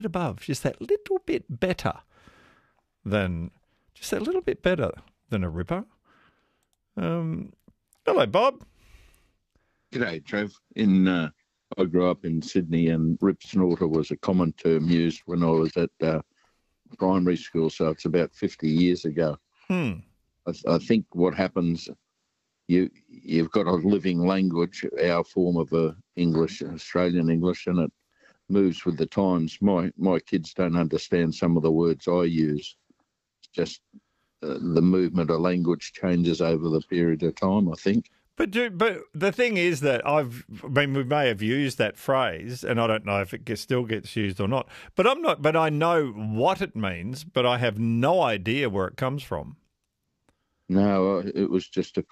above, just that little bit better than a ripper. Hello, Bob. G'day, Trev. I grew up in Sydney, and rip snorter was a common term used when I was at primary school, so it's about 50 years ago. I think what happens, you've got a living language, our form of English, Australian English, and it moves with the times. My kids don't understand some of the words I use. It's just the movement of language changes over the period of time, I think. But the thing is that we may have used that phrase, and I don't know if it still gets used or not. But I know what it means, but I have no idea where it comes from. No, it was just a